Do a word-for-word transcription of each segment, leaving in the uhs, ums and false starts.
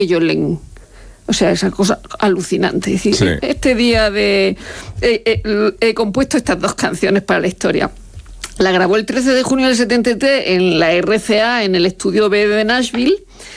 yo le... O sea, esa cosa alucinante. Es decir, sí. Este día de... He, he, he compuesto estas dos canciones para la historia. La grabó el trece de junio del setenta y tres en la R C A, en el estudio B de Nashville.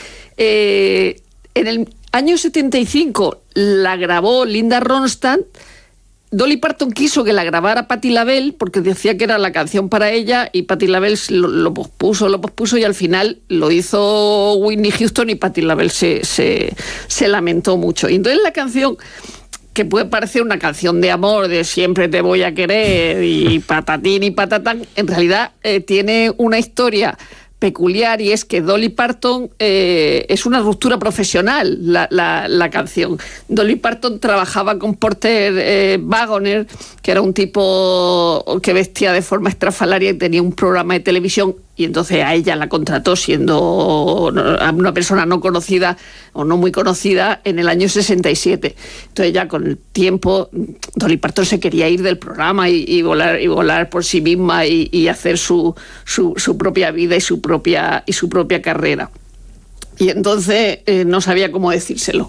Eh, en el año setenta y cinco la grabó Linda Ronstadt. Dolly Parton quiso que la grabara Patti LaBelle porque decía que era la canción para ella, y Patti LaBelle lo, lo pospuso, lo pospuso y al final lo hizo Whitney Houston, y Patti LaBelle se, se, se lamentó mucho. Y entonces la canción, que puede parecer una canción de amor, de siempre te voy a querer y patatín y patatán, en realidad eh, tiene una historia peculiar, y es que Dolly Parton eh, es una ruptura profesional la, la, la canción. Dolly Parton trabajaba con Porter eh, Wagoner, que era un tipo que vestía de forma estrafalaria y tenía un programa de televisión, y entonces a ella la contrató siendo una persona no conocida o no muy conocida en el año sesenta y siete. Entonces ya con el tiempo Dolly Parton se quería ir del programa y, y volar y volar por sí misma y, y hacer su, su, su propia vida y su propia y su propia carrera. Y entonces eh, no sabía cómo decírselo.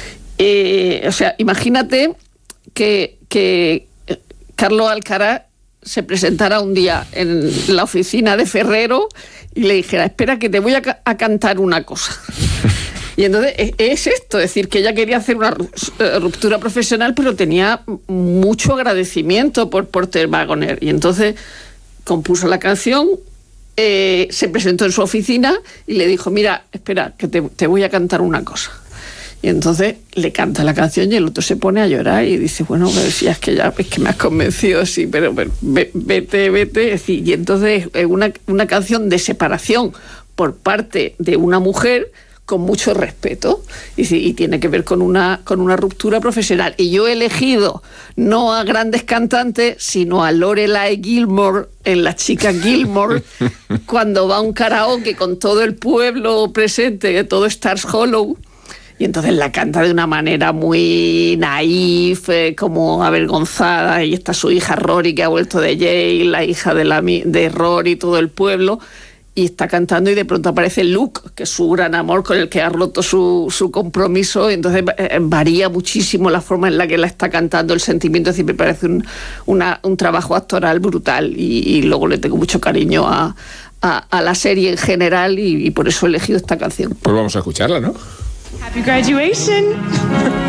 Eh, o sea, imagínate que, que Carlos Alcaraz se presentara un día en la oficina de Ferrero y le dijera: espera, que te voy a, ca- a cantar una cosa. Y entonces es esto, es decir, que ella quería hacer una ruptura profesional, pero tenía mucho agradecimiento por Porter Wagoner. Y entonces compuso la canción, eh, se presentó en su oficina y le dijo: mira, espera, que te, te voy a cantar una cosa. Y entonces le canta la canción y el otro se pone a llorar y dice: bueno, pero si es que ya es que me has convencido, sí, pero, pero vete, vete. Es decir, y entonces es una, una canción de separación por parte de una mujer con mucho respeto, y, y tiene que ver con una, con una ruptura profesional. Y yo he elegido no a grandes cantantes, sino a Lorelai Gilmore en La chica Gilmore, cuando va a un karaoke con todo el pueblo presente, todo Stars Hollow, y entonces la canta de una manera muy naif, eh, como avergonzada, y está su hija Rory, que ha vuelto de Yale, la hija de, la, de Rory, todo el pueblo, y está cantando, y de pronto aparece Luke, que es su gran amor con el que ha roto su, su compromiso, y entonces eh, varía muchísimo la forma en la que la está cantando, el sentimiento. Siempre parece un, una, un trabajo actoral brutal, y, y luego le tengo mucho cariño a, a, a la serie en general, y, y por eso he elegido esta canción. Pues vamos a escucharla, ¿no? Happy graduation.